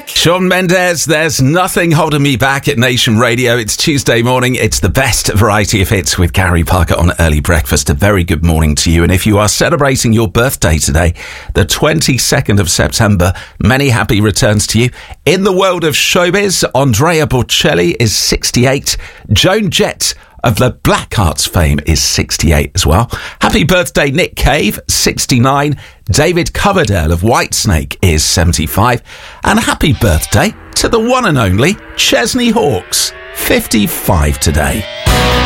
Shawn Mendes, there's nothing holding me back at Nation Radio. It's Tuesday morning. It's the best variety of hits with Gary Parker on Early Breakfast. A very good morning to you. And if you are celebrating your birthday today, the 22nd of September, many happy returns to you. In the world of showbiz, Andrea Bocelli is 68. Joan Jett of the Blackhearts fame is 68 as well. Happy birthday, Nick Cave, 69. David Coverdale of Whitesnake is 75. And happy birthday to the one and only Chesney Hawkes, 55 today.